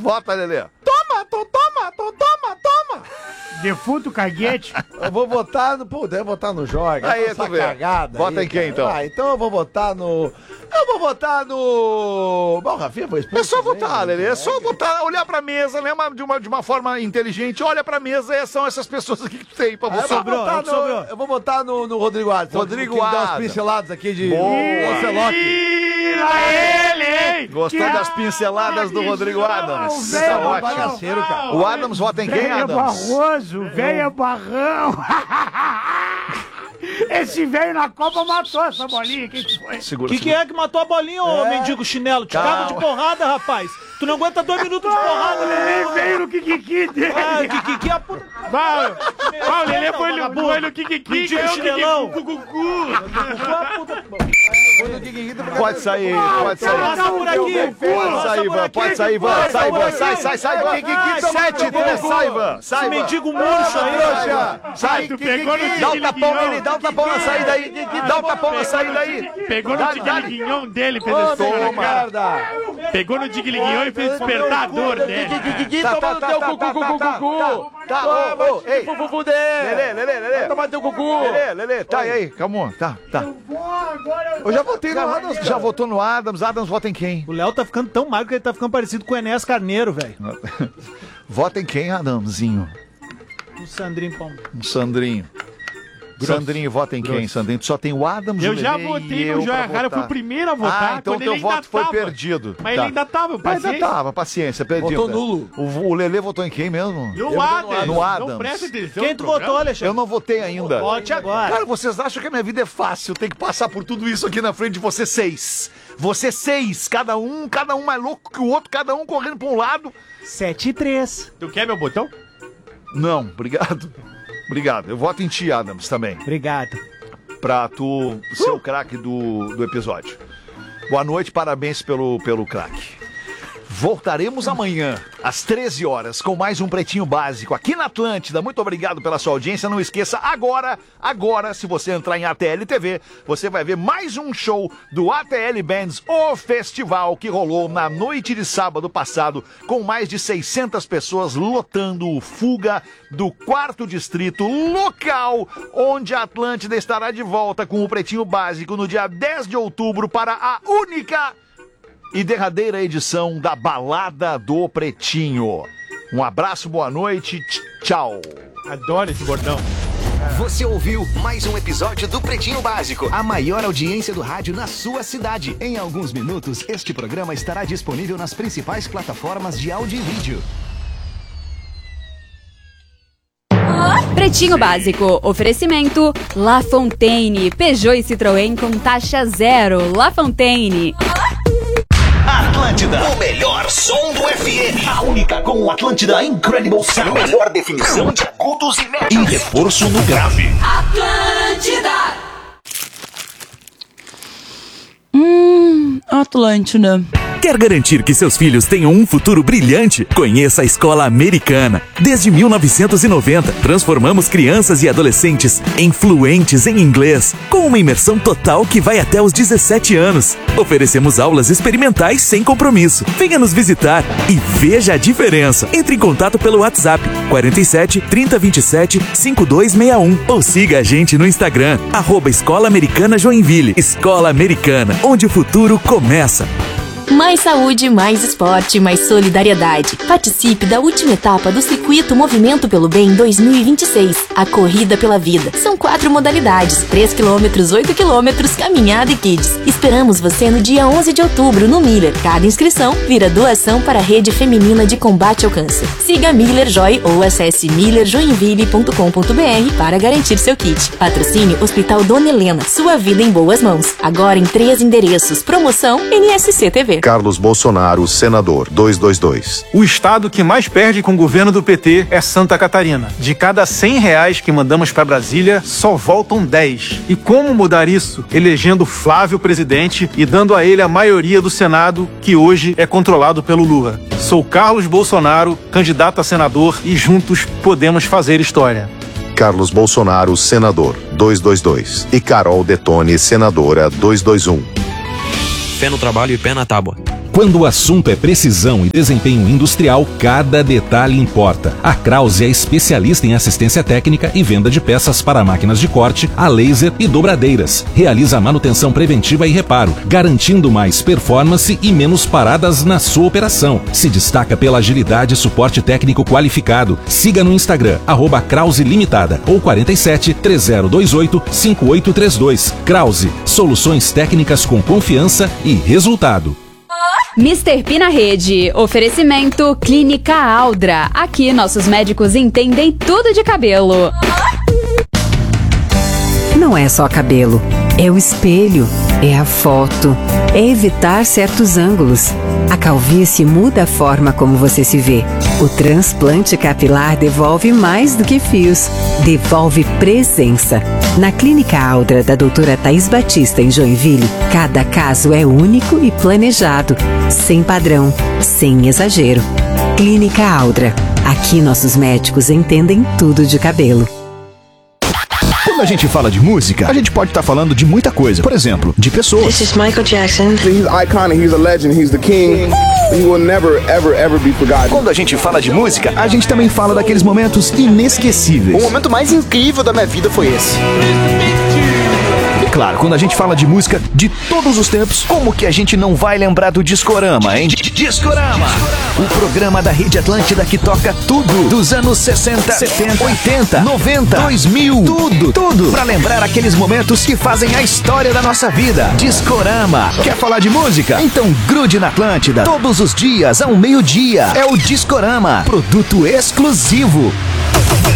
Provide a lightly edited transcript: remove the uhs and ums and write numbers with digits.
Vota, Lelê. Toma. Defunto caguete. Eu vou votar no... Pô, deve votar no Jorge. Aí, Essa tu vê. cagada Vota aí, em quem, cara. então? Então eu vou votar no... Bom, o Rafinha foi expulso É só também, votar, né? Lelê. É só votar, olhar pra mesa, lembra? De uma forma inteligente. Olha pra mesa e são essas pessoas aqui que tem pra votar. Eu vou votar no Rodrigo Adams. Rodrigo que dá umas Adams. pinceladas aqui de Boa. Lancelotti. Lá ele, hein? Gostou das pinceladas do Rodrigo Adams? Velho Tá ótimo. bagaceiro, cara. O Adams vota em quem, Velho Adams? Barroso, velho Barrão. Esse velho na Copa matou essa bolinha. Quem que foi? Segura, Que é que matou a bolinha, ô mendigo chinelo? Te Calma. cago de porrada, rapaz. Tu não aguenta 2 minutos de porrada, Ele Lelê. veio no Kikiki dele. Ah, que a puta... O Lelê foi no Kikiki. Mendigo ganhou o chinelão. Pode sair, pode sair. Passa por aqui. Pode sair, Ivan, pode sair, Ivan. Sai, Ivan, sai, Ivan. 7-3, sai, Ivan. Sai, Esse Ivan. mendigo murcho aí. Sai, Tu pegou no dá um tapão nele, dá um tapão na saída aí. Dá um tapão na saída aí. Pegou no Dá-lhe. tigliguinhão dele, fez assim na Toma. cara. Pegou no tigliguinhão e fez despertar a dor dele. Ei, Lelê, tá aí, calma, tá. Eu já votei no Adams, Já votou no Adams, Adams vota em quem? O Léo tá ficando tão magro que ele tá ficando parecido com o Enéas Carneiro, velho. Vota em quem, Adamzinho? O Sandrinho Pão. Um Sandrinho. Sandrinho, vota em quem, Sandrinho? Tu só tem o Adams, Eu o já Lelê votei e eu no Joia pra Rara, eu fui o votar. primeiro a votar. Ah, então quando teu ele ainda voto foi tava. perdido. Mas Tá. ele ainda tava, Ainda paciência. tava, paciência, perdido. Votou nulo. O Lelê votou em quem mesmo? E o Adams. No Adams. Não presta atenção Quem no tu programa. votou, Alexandre? Eu não votei ainda. Vote agora. Cara, vocês acham que a minha vida é fácil? Tem que passar por tudo isso aqui na frente de vocês 6. Vocês 6, cada um mais louco que o outro, cada um correndo pra um lado. 7-3. Tu quer meu botão? Não, obrigado. Obrigado. Eu voto em ti, Adams, também. Obrigado. Pra tu ser o craque do episódio. Boa noite, parabéns pelo craque. Voltaremos amanhã, às 13 horas, com mais um Pretinho Básico aqui na Atlântida. Muito obrigado pela sua audiência. Não esqueça, agora, se você entrar em ATL TV, você vai ver mais um show do ATL Bands, o festival que rolou na noite de sábado passado, com mais de 600 pessoas lotando o Fuga do 4º Distrito, local onde a Atlântida estará de volta com o Pretinho Básico no dia 10 de outubro para a única e derradeira edição da Balada do Pretinho. Um abraço, boa noite, tchau. Adoro esse bordão. Você ouviu mais um episódio do Pretinho Básico, a maior audiência do rádio na sua cidade. Em alguns minutos, este programa estará disponível nas principais plataformas de áudio e vídeo. Pretinho Básico, oferecimento La Fontaine, Peugeot e Citroën com taxa zero. La Fontaine. Atlântida, o melhor som do FM. A única com o Atlântida Incredible Sound. Melhor definição de agudos e médios. E reforço no grave. Atlântida. Atlântida. Quer garantir que seus filhos tenham um futuro brilhante? Conheça a Escola Americana. Desde 1990, transformamos crianças e adolescentes em fluentes em inglês, com uma imersão total que vai até os 17 anos. Oferecemos aulas experimentais sem compromisso. Venha nos visitar e veja a diferença. Entre em contato pelo WhatsApp 47 30 27 5261 ou siga a gente no Instagram @Escola Americana Joinville. Escola Americana, onde o futuro começa. Mais saúde, mais esporte, mais solidariedade. Participe da última etapa do Circuito Movimento pelo Bem 2026, a Corrida pela Vida. São 4 modalidades, 3 km, 8 km, caminhada e kids. Esperamos você no dia 11 de outubro no Miller. Cada inscrição vira doação para a Rede Feminina de Combate ao Câncer. Siga a Miller Joy ou acesse millerjoinville.com.br para garantir seu kit. Patrocínio Hospital Dona Helena, sua vida em boas mãos. Agora em 3 endereços. Promoção NSC TV. Carlos Bolsonaro, senador, 222. O estado que mais perde com o governo do PT é Santa Catarina. De cada R$100 que mandamos para Brasília, só voltam 10. E como mudar isso? Elegendo Flávio presidente e dando a ele a maioria do Senado, que hoje é controlado pelo Lula. Sou Carlos Bolsonaro, candidato a senador, e juntos podemos fazer história. Carlos Bolsonaro, senador, 222. E Carol Detone, senadora, 221. Pé no trabalho e pé na tábua. Quando o assunto é precisão e desempenho industrial, cada detalhe importa. A Krause é especialista em assistência técnica e venda de peças para máquinas de corte, a laser e dobradeiras. Realiza manutenção preventiva e reparo, garantindo mais performance e menos paradas na sua operação. Se destaca pela agilidade e suporte técnico qualificado. Siga no Instagram, @Krause Limitada ou 47 3028 5832. Krause, soluções técnicas com confiança e resultado. Mr. P na rede. Oferecimento Clínica Aldra. Aqui nossos médicos entendem tudo de cabelo. Não é só cabelo, é o espelho, é a foto, é evitar certos ângulos. A calvície muda a forma como você se vê. O transplante capilar devolve mais do que fios, devolve presença. Na Clínica Aldra da doutora Thaís Batista, em Joinville, cada caso é único e planejado, sem padrão, sem exagero. Clínica Aldra. Aqui nossos médicos entendem tudo de cabelo. Quando a gente fala de música, a gente pode estar falando de muita coisa. Por exemplo, de pessoas. This is Michael Jackson. He's iconic, he's a legend, he's the king. He will never, ever, ever be forgotten. Quando a gente fala de música, a gente também fala daqueles momentos inesquecíveis. O momento mais incrível da minha vida foi esse. E claro, quando a gente fala de música de todos os tempos, como que a gente não vai lembrar do Discorama, hein? Discorama! O programa da Rede Atlântida que toca tudo dos anos 60, 70, 80, 90, 2000, tudo pra lembrar aqueles momentos que fazem a história da nossa vida. Discorama. Quer falar de música? Então grude na Atlântida. Todos os dias, ao meio-dia. É o Discorama. Produto exclusivo.